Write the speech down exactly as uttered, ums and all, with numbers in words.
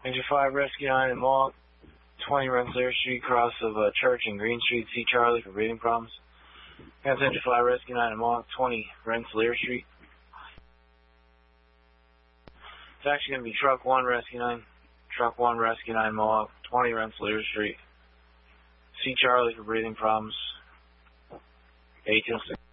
Engine five, Rescue nine at Mohawk, twenty Rensselaer Street, cross of uh, Church and Green Street. See Charlie for breathing problems. That's Engine five, Rescue nine at Mohawk, twenty Rensselaer Street. It's actually going to be Truck one, Rescue nine. Truck one, Rescue nine, Mohawk, twenty Rensselaer Street. See Charlie for breathing problems. eighteen oh six.